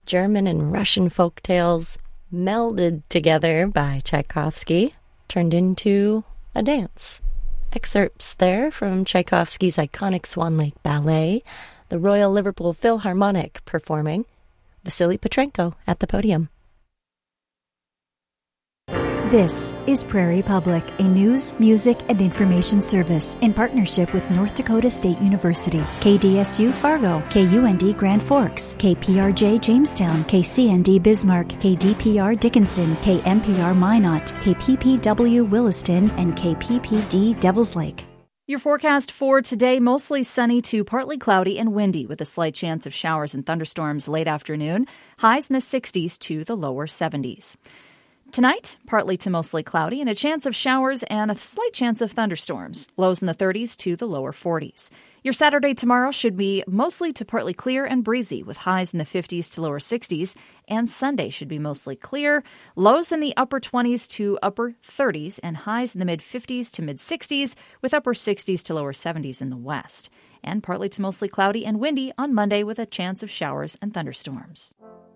German and Russian folk tales melded together by Tchaikovsky, turned into a dance. Excerpts there from Tchaikovsky's iconic Swan Lake Ballet, the Royal Liverpool Philharmonic performing, Vasily Petrenko at the podium. This is Prairie Public, a news, music, and information service in partnership with North Dakota State University, KDSU Fargo, KUND Grand Forks, KPRJ Jamestown, KCND Bismarck, KDPR Dickinson, KMPR Minot, KPPW Williston, and KPPD Devils Lake. Your forecast for today, mostly sunny to partly cloudy and windy with a slight chance of showers and thunderstorms late afternoon, highs in the 60s to the lower 70s. Tonight, partly to mostly cloudy and a chance of showers and a slight chance of thunderstorms. Lows in the 30s to the lower 40s. Your Saturday tomorrow should be mostly to partly clear and breezy with highs in the 50s to lower 60s. And Sunday should be mostly clear. Lows in the upper 20s to upper 30s and highs in the mid 50s to mid 60s with upper 60s to lower 70s in the west. And partly to mostly cloudy and windy on Monday with a chance of showers and thunderstorms.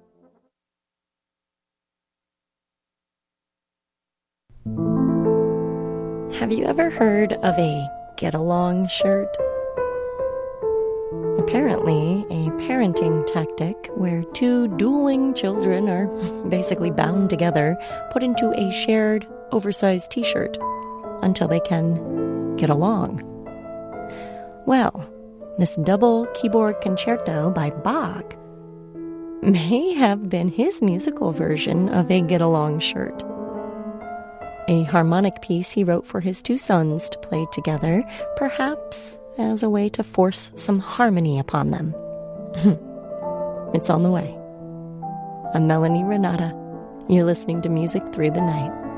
Have you ever heard of a get-along shirt? Apparently, a parenting tactic where two dueling children are basically bound together, put into a shared, oversized t-shirt until they can get along. Well, this double keyboard concerto by Bach may have been his musical version of a get-along shirt. A harmonic piece he wrote for his two sons to play together, perhaps as a way to force some harmony upon them. It's on the way. I'm Melanie Renata. You're listening to Music Through the Night.